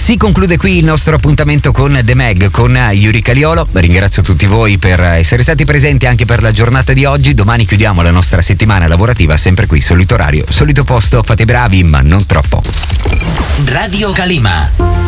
Si conclude qui il nostro appuntamento con The Mag, con Yuri Caliolo. Ringrazio tutti voi per essere stati presenti anche per la giornata di oggi. Domani chiudiamo la nostra settimana lavorativa sempre qui, solito orario, solito posto. Fate bravi, ma non troppo. Radio Calima.